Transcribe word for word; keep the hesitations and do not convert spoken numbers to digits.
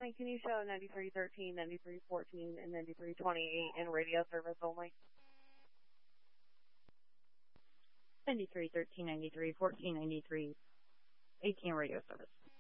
Hi, can you show ninety-three thirteen, ninety-three fourteen, and ninety-three twenty-eight in radio service only? ninety-three thirteen, ninety-three fourteen, ninety-three eighteen radio service.